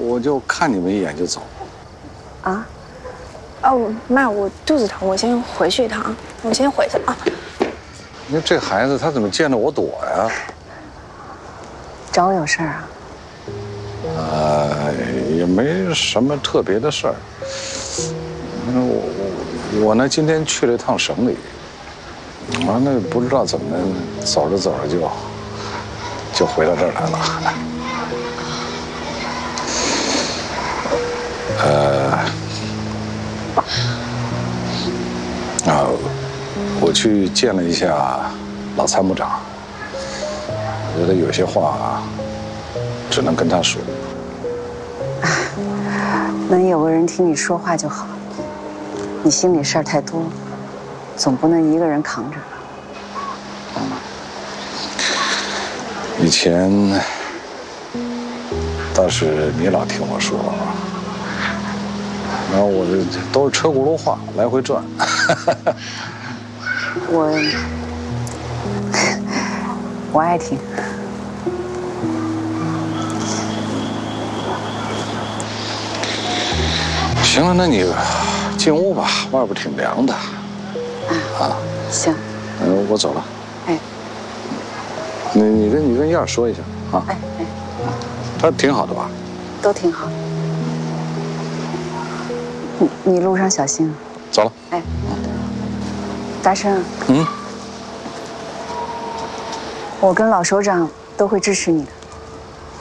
我就看你们一眼就走。 啊？哦，妈，我肚子疼，我先回去一趟啊，我先回去啊。 你说这孩子他怎么见着我躲呀？ 找我有事儿啊？ 也没什么特别的事儿。我呢今天去了一趟省里，完了不知道怎么走着走着就回到这儿来了。我去见了一下老参谋长，我觉得有些话只能跟他说。 能有个人听你说话就好。你心里事儿太多，总不能一个人扛着。 以前倒是你老听我说，然后我这都是车轱辘话，来回转。 我爱听。 行了，那你进屋吧，外边挺凉的。 啊，行。 我走了。 哎， 你跟燕儿说一下啊。 哎， 他挺好的吧？ 都挺好。你路上小心。 走了。 哎，大生。我跟老首长都会支持你的。